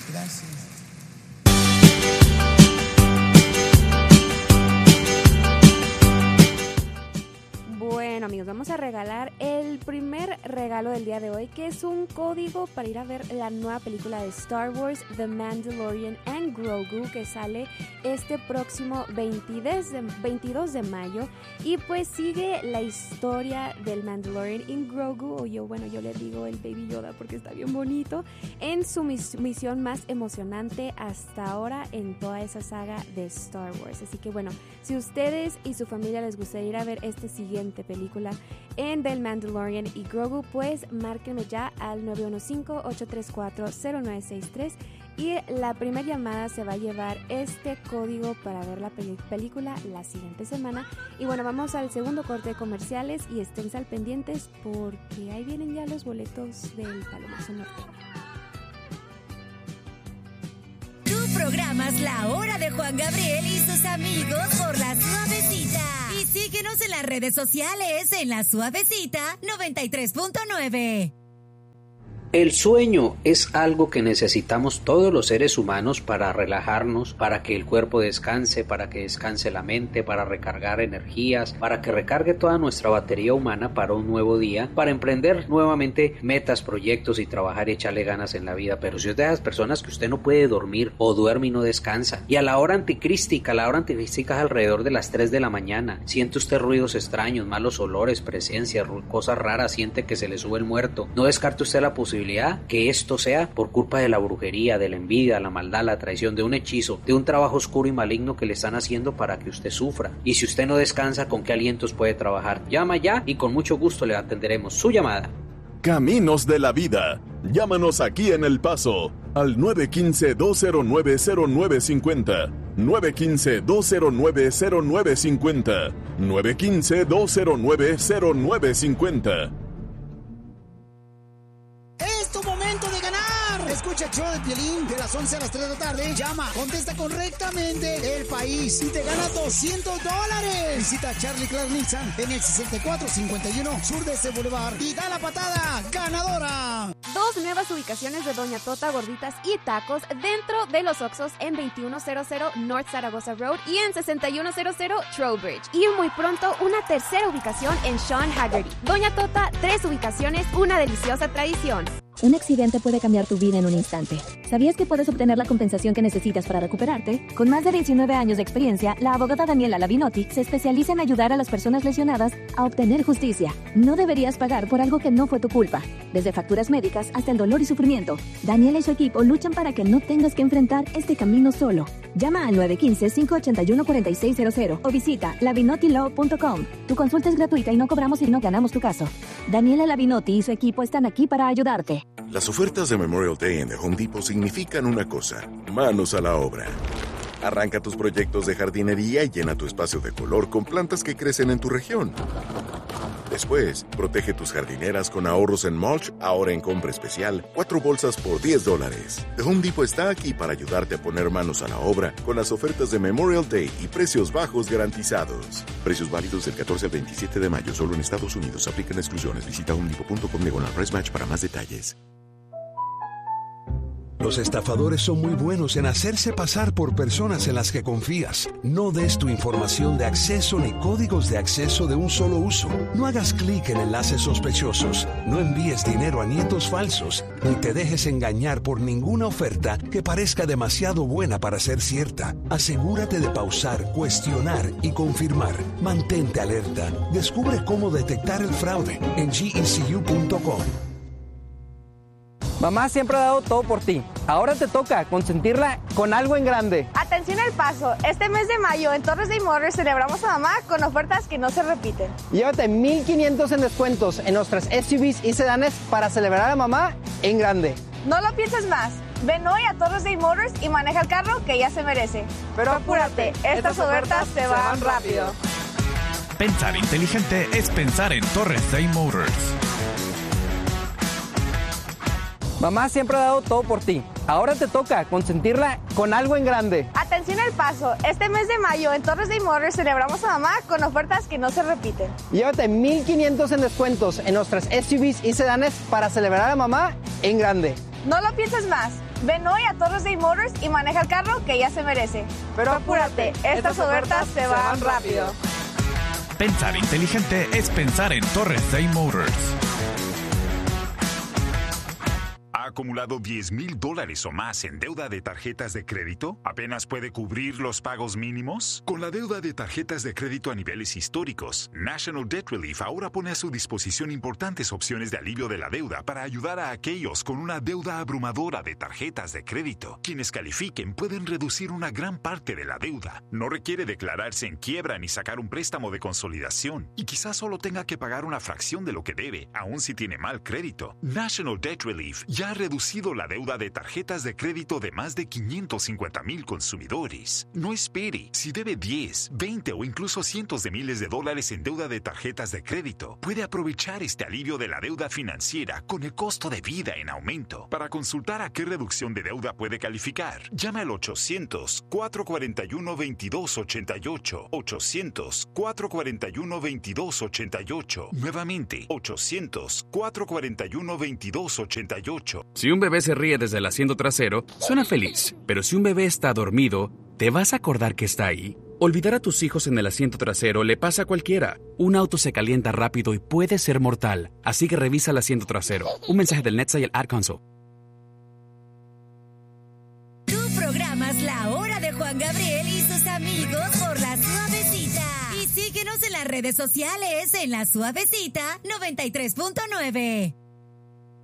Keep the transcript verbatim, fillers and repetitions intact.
Gracias. Bueno, amigos, vamos a regalar el primer regalo del día de hoy, que es un código para ir a ver la nueva película de Star Wars, The Mandalorian and Grogu, que sale este próximo veintidós de mayo. Y pues sigue la historia del Mandalorian y Grogu, o yo, bueno, yo le digo el Baby Yoda porque está bien bonito, en su mis- misión más emocionante hasta ahora en toda esa saga de Star Wars. Así que bueno, si ustedes y su familia les gustaría ir a ver este siguiente película en The Mandalorian y Grogu, pues márquenme ya al nueve uno cinco, ocho tres cuatro, cero nueve seis tres y la primera llamada se va a llevar este código para ver la peli- película la siguiente semana. Y bueno, vamos al segundo corte de comerciales y estén al pendientes porque ahí vienen ya los boletos del Palomazo Norteño. Tú programas La Hora de Juan Gabriel y sus amigos por La Suavecita. Y síguenos en las redes sociales en La Suavecita noventa y tres punto nueve. El sueño es algo que necesitamos todos los seres humanos para relajarnos, para que el cuerpo descanse, para que descanse la mente, para recargar energías, para que recargue toda nuestra batería humana para un nuevo día, para emprender nuevamente metas, proyectos y trabajar y echarle ganas en la vida. Pero si es de esas personas que usted no puede dormir o duerme y no descansa, y a la hora anticrística, la hora anticrística es alrededor de las tres de la mañana, siente usted ruidos extraños, malos olores, presencias, cosas raras, siente que se le sube el muerto, no descarte usted la posibilidad que esto sea por culpa de la brujería, de la envidia, la maldad, la traición, de un hechizo, de un trabajo oscuro y maligno que le están haciendo para que usted sufra. Y si usted no descansa, ¿con qué alientos puede trabajar? Llama ya y con mucho gusto le atenderemos su llamada. Caminos de la vida. Llámanos aquí en El Paso al nueve uno cinco, dos cero nueve, cero nueve cinco cero, nueve uno cinco, dos cero nueve, cero nueve cinco cero, nueve uno cinco, dos cero nueve, cero nueve cinco cero. ¡Es tu momento de ganar! Escucha el show de Piolín de las once a las tres de la tarde. Llama, contesta correctamente el país y te gana doscientos dólares. Visita Charlie Clark Nissan en el sesenta y cuatro cincuenta y uno Sur de ese Boulevard y da la patada ganadora. Dos nuevas ubicaciones de Doña Tota, gorditas y tacos dentro de los Oxxos en veintiuno cero cero North Zaragoza Road y en sesenta y uno cero cero Trowbridge. Y muy pronto una tercera ubicación en Sean Haggerty. Doña Tota, tres ubicaciones, una deliciosa tradición. Un accidente puede cambiar tu vida en un instante. ¿Sabías que puedes obtener la compensación que necesitas para recuperarte? Con más de diecinueve años de experiencia, la abogada Daniela Lavinotti se especializa en ayudar a las personas lesionadas a obtener justicia. No deberías pagar por algo que no fue tu culpa. Desde facturas médicas hasta el dolor y sufrimiento, Daniela y su equipo luchan para que no tengas que enfrentar este camino solo. Llama al nueve uno cinco, cinco ocho uno, cuatro seis cero cero o visita lavinotti law punto com. Tu consulta es gratuita y no cobramos si no ganamos tu caso. Daniela Lavinotti y su equipo están aquí para ayudarte. Las ofertas de Memorial Day en The Home Depot significan una cosa: manos a la obra. Arranca tus proyectos de jardinería y llena tu espacio de color con plantas que crecen en tu región. Después, protege tus jardineras con ahorros en mulch, ahora en compra especial, cuatro bolsas por diez dólares. The Home Depot está aquí para ayudarte a poner manos a la obra con las ofertas de Memorial Day y precios bajos garantizados. Precios válidos del catorce al veintisiete de mayo, solo en Estados Unidos. Aplican exclusiones. Visita home depot punto com diagonal price match para más detalles. Los estafadores son muy buenos en hacerse pasar por personas en las que confías. No des tu información de acceso ni códigos de acceso de un solo uso. No hagas clic en enlaces sospechosos. No envíes dinero a nietos falsos. Ni te dejes engañar por ninguna oferta que parezca demasiado buena para ser cierta. Asegúrate de pausar, cuestionar y confirmar. Mantente alerta. Descubre cómo detectar el fraude en G E C U punto com. Mamá siempre ha dado todo por ti. Ahora te toca consentirla con algo en grande. Atención al paso. Este mes de mayo en Torres Day Motors celebramos a mamá con ofertas que no se repiten. Llévate mil quinientos en descuentos en nuestras S U Vs y sedanes para celebrar a mamá en grande. No lo pienses más. Ven hoy a Torres Day Motors y maneja el carro que ella se merece. Pero apúrate, estas ofertas se van rápido. Pensar inteligente es pensar en Torres Day Motors. Mamá siempre ha dado todo por ti. Ahora te toca consentirla con algo en grande. Atención al paso. Este mes de mayo en Torres Day Motors celebramos a mamá con ofertas que no se repiten. Llévate mil quinientos en descuentos en nuestras S U Vs y sedanes para celebrar a mamá en grande. No lo pienses más. Ven hoy a Torres Day Motors y maneja el carro que ya se merece. Pero apúrate, estas ofertas se van rápido. Pensar inteligente es pensar en Torres Day Motors. ¿Ha acumulado diez mil dólares o más en deuda de tarjetas de crédito? ¿Apenas puede cubrir los pagos mínimos? Con la deuda de tarjetas de crédito a niveles históricos, National Debt Relief ahora pone a su disposición importantes opciones de alivio de la deuda para ayudar a aquellos con una deuda abrumadora de tarjetas de crédito. Quienes califiquen pueden reducir una gran parte de la deuda. No requiere declararse en quiebra ni sacar un préstamo de consolidación. Y quizás solo tenga que pagar una fracción de lo que debe, aun si tiene mal crédito. National Debt Relief ya ha reducido la deuda de tarjetas de crédito de más de quinientos cincuenta mil consumidores. No espere. Si debe diez, veinte o incluso cientos de miles de dólares en deuda de tarjetas de crédito, puede aprovechar este alivio de la deuda financiera con el costo de vida en aumento. Para consultar a qué reducción de deuda puede calificar, llame al ochocientos, cuatro cuatro uno, veintidós ochenta y ocho. ochocientos, cuatro cuatro uno, veintidós ochenta y ocho. Nuevamente, ochocientos, cuatro cuatro uno, veintidós ochenta y ocho. Si un bebé se ríe desde el asiento trasero, suena feliz. Pero si un bebé está dormido, ¿te vas a acordar que está ahí? Olvidar a tus hijos en el asiento trasero le pasa a cualquiera. Un auto se calienta rápido y puede ser mortal. Así que revisa el asiento trasero. Un mensaje del Netsa y el Ad Console. Tú programas La Hora de Juan Gabriel y sus amigos por La Suavecita. Y síguenos en las redes sociales en La Suavecita noventa y tres punto nueve.